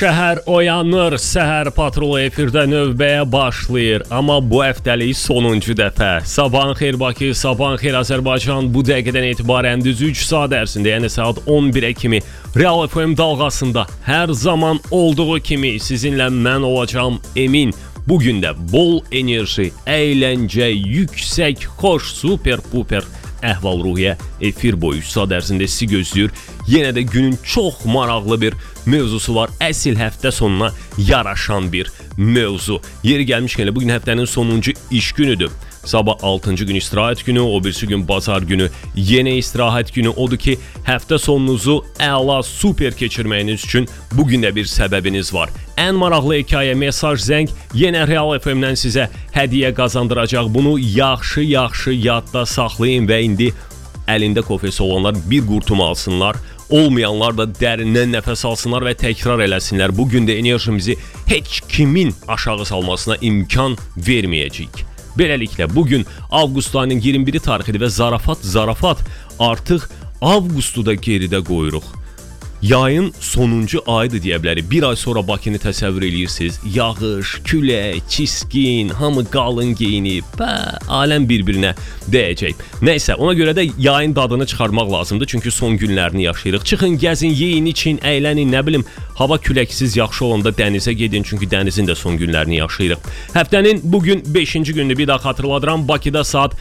Şəhər oyanır, səhər patrolu efirdə növbəyə başlayır. Amma bu həftəlik sonuncu dəfə. Sabahın xeyir Bakı, sabahın xeyir Azərbaycan. Bu dəqiqədən etibarən düz 3 saat ərzində, yəni saat 11-ə kimi Real FM dalğasında hər zaman olduğu kimi sizinlə mən olacağım Emin. Bugün də bol enerji, əyləncə, yüksək, xoş, super, puper əhval-ruhiyyə efir boyu 3 saat ərzində sizi gözləyir. Yenə də günün çox maraqlı bir mövzusu var. Əsl həftə sonuna yaraşan bir mövzu. Yeri gəlmişkən, bugün həftənin sonuncu iş günüdür. Sabah 6-cı gün istirahət günü, o birisi gün bazar günü yenə istirahət günü. Odur ki, həftə sonunuzu əla, super keçirməyiniz üçün bugün də bir səbəbiniz var. Ən maraqlı hekayə, mesaj, zəng yenə Real FM-dən sizə hədiyyə qazandıracaq. Bunu yaxşı yadda saxlayın və indi əlində kofesi olanlar bir qurtum alsınlar. Olmayanlar da dərindən nəfəs alsınlar və təkrar eləsinlər. Bugün də enerjimizi heç kimin aşağı salmasına imkan verməyəcəyik. Beləliklə, bugün avqust ayının 21-i tarixidir və zarafat artıq avqustu da geridə qoyuruq. Yayın sonuncu ayıdır deyə bilərik. Bir ay sonra Bakını təsəvvür edirsiniz. Yağış, külək, çiskin, hamı qalın geyinib, aləm bir-birinə dəyəcək. Nəysə, ona görə də yayın dadını çıxarmaq lazımdır. Çünki son günlərini yaşayırıq. Çıxın, gəzin, yeyin, için, əylənin, nə bilim, hava küləksiz yaxşı olanda dənizə gedin. Çünki dənizin də son günlərini yaşayırıq. Həftənin bugün 5-ci gündür, bir daha xatırladıram. Bakıda saat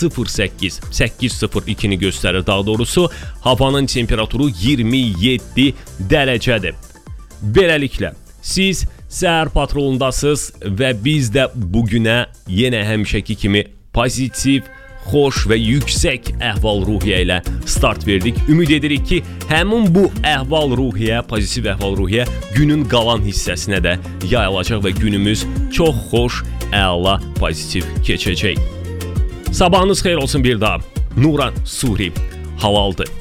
8:02-ni göstərir daha doğrusu. Havanın temperaturu 27 dərəcədir. Beləliklə, siz səhər patrolundasınız və biz də bugünə yenə həmişəki kimi pozitiv, xoş və yüksək əhval-ruhiyyə ilə start verdik. Ümid edirik ki, həmin bu əhval-ruhiyyə, pozitiv əhval-ruhiyyə günün qalan hissəsinə də yayılacaq və günümüz çox xoş, əla, pozitiv keçəcək. Sabahınız xeyir olsun bir daha. Nuran Suri halaldır.